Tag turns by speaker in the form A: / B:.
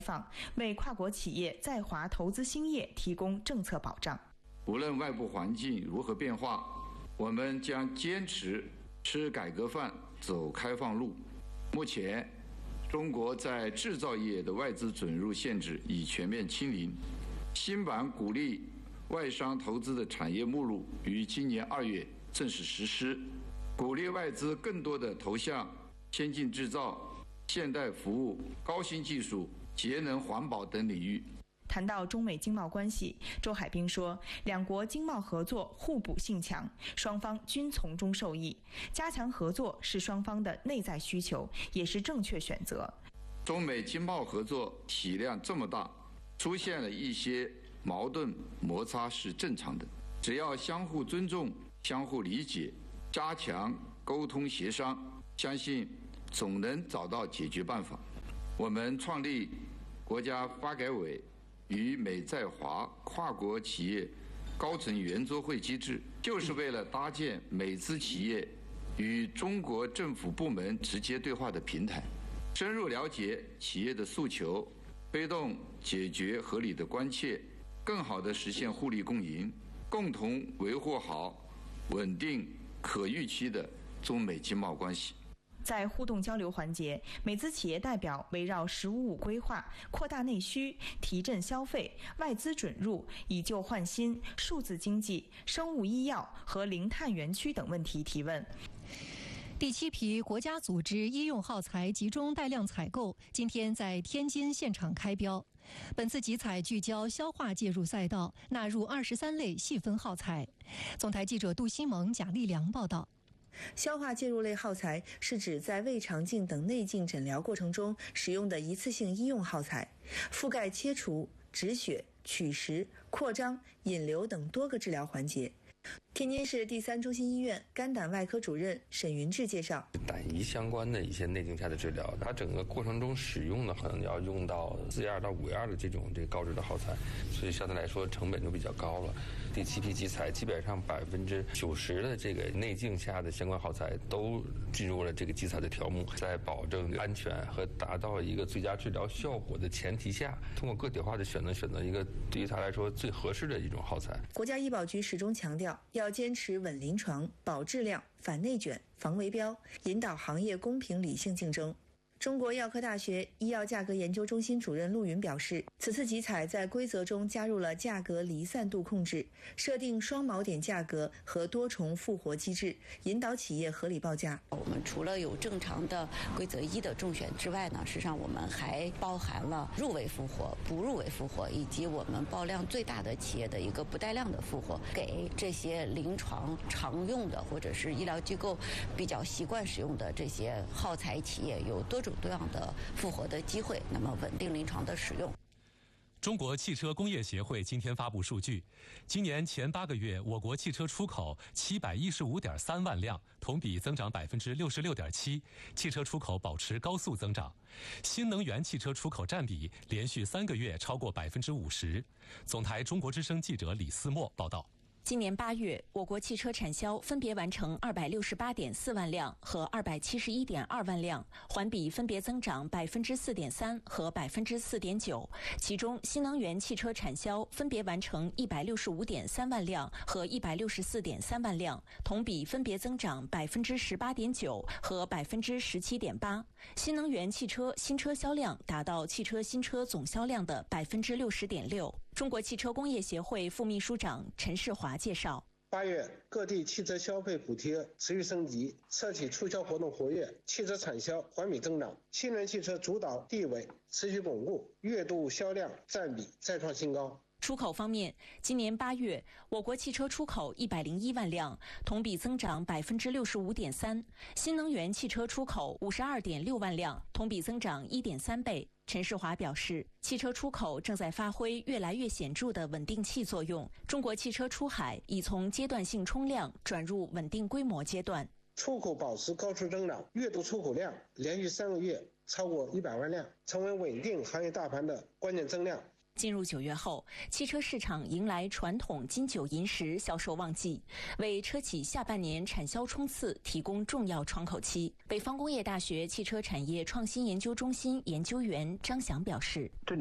A: 放，为跨国企业在华投资兴业提供政策保障。
B: 无论外部环境如何变化，我们将坚持吃改革饭、走开放路。目前，中国在制造业的外资准入限制已全面清零。新版鼓励外商投资的产业目录于今年2月正式实施，鼓励外资更多的投向先进制造、现代服务、高新技术、节能环保等领域。
A: 谈到中美经贸关系，周海滨说，两国经贸合作互补性强，双方均从中受益。加强合作是双方的内在需求，也是正确选择。
B: 中美经贸合作体量这么大，出现了一些矛盾摩擦是正常的，只要相互尊重、相互理解，加强沟通协商，相信总能找到解决办法。我们创立国家发改委与美在华跨国企业高层圆桌会机制，就是为了搭建美资企业与中国政府部门直接对话的平台，深入了解企业的诉求，推动解决合理的关切，更好地实现互利共赢，共同维护好稳定可预期的中美经贸关系。
A: 在互动交流环节，美资企业代表围绕“十五五”规划、扩大内需、提振消费、外资准入、以旧换新、数字经济、生物医药和零碳园区等问题提问。
C: 第7批国家组织医用耗材集中带量采购今天在天津现场开标。本次集采聚焦消化介入赛道，纳入23类细分耗材。总台记者杜新萌、贾立良报道。
D: 消化介入类耗材是指在胃肠镜等内镜诊疗过程中使用的一次性医用耗材，覆盖切除、止血、取食、扩张、引流等多个治疗环节。天津市第3中心医院肝胆外科主任沈云志介绍，
E: 胆胰相关的一些内镜下的治疗，它整个过程中使用的可能要用到4-2到5-2的这种高质的耗材，所以相对来说成本就比较高了。第7批集采基本上90%的这个内镜下的相关耗材都进入了这个集采的条目，在保证安全和达到一个最佳治疗效果的前提下，通过个体化的选择一个对于它来说最合适的一种耗材。
D: 国家医保局始终强调要坚持稳临床、保质量、反内卷、防围标，引导行业公平理性竞争。中国药科大学医药价格研究中心主任陆云表示，此次集采在规则中加入了价格离散度控制，设定双锚点价格和多重复活机制，引导企业合理报价。
F: 我们除了有正常的规则1的中选之外呢，实际上我们还包含了入围复活、不入围复活，以及我们报量最大的企业的一个不带量的复活，给这些临床常用的或者是医疗机构比较习惯使用的这些耗材企业有多种多样的复活的机会，那么稳定临床的使用。
G: 中国汽车工业协会今天发布数据，今年前8个月，我国汽车出口715.3万辆，同比增长66.7%，汽车出口保持高速增长。新能源汽车出口占比连续3个月超过50%。总台中国之声记者李思墨报道。
H: 今年8月，我国汽车产销分别完成268.4万辆和271.2万辆，环比分别增长4.3%和4.9%。其中，新能源汽车产销分别完成165.3万辆和164.3万辆，同比分别增长18.9%和17.8%。新能源汽车新车销量达到汽车新车总销量的60.6%。中国汽车工业协会副秘书长陈世华介绍
I: ，8月各地汽车消费补贴持续升级，车企促销活动活跃，汽车产销环比增长，新能源汽车主导地位持续巩固，月度销量占比再创新高。
H: 出口方面，今年8月，我国汽车出口101万辆，同比增长65.3%；新能源汽车出口52.6万辆，同比增长1.3倍。陈世华表示，汽车出口正在发挥越来越显著的稳定器作用，中国汽车出海已从阶段性冲量转入稳定规模阶段。
I: 出口保持高速增长，月度出口量连续3个月超过100万辆，成为稳定行业大盘的关键增量。
H: 进入9月后，汽车市场迎来传统金九银十销售旺季，为车企下半年产销冲刺提供重要窗口期。北方工业大学汽车产业创新研究中心研究员张翔表示：